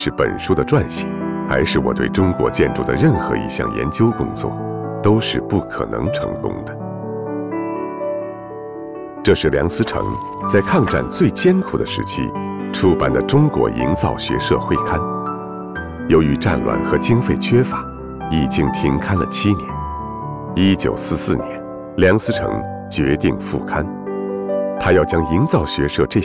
是本书的撰写，还是我对中国建筑的任何一项研究工作，都是不可能成功的。这是梁思成在抗战最艰苦的时期出版的《中国营造学社会刊》，由于战乱和经费缺乏，已经停刊了7年。1944年，梁思成决定复刊，他要将营造学社这